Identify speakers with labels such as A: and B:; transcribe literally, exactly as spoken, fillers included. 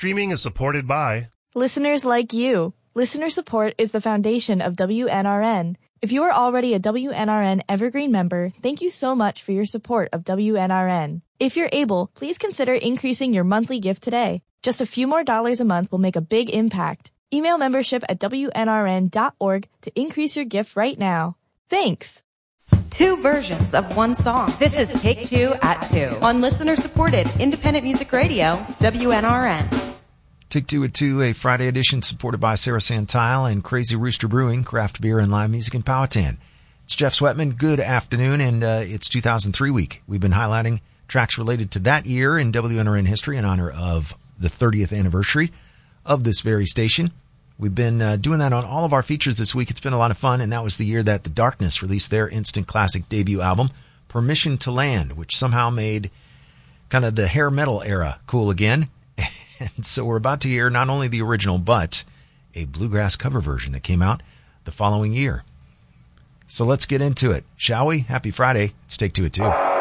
A: streaming is supported by
B: listeners like you. Listener support is the foundation of W N R N. If you are already a W N R N Evergreen member, thank you so much for your support of W N R N. If you're able, please consider increasing your monthly gift today. Just a few more dollars a month will make a big impact. Email membership at W N R N dot org to increase your gift right now. Thanks.
C: Two versions of one song.
D: This is Take Two at Two.
C: On listener-supported independent music radio, W N R N.
E: Take Two at Two, a Friday edition supported by Sarah Santile and Crazy Rooster Brewing, craft beer and live music in Powhatan. It's Jeff Sweatman. Good afternoon, and uh, it's two thousand three week. We've been highlighting tracks related to that year in W N R N history in honor of the thirtieth anniversary of this very station. We've been uh, doing that on all of our features this week. It's been a lot of fun, and that was the year that The Darkness released their instant classic debut album, Permission to Land, which somehow made kind of the hair metal era cool again. And so we're about to hear not only the original, but a bluegrass cover version that came out the following year. So let's get into it, shall we? Happy Friday. Let's Take Two at Two.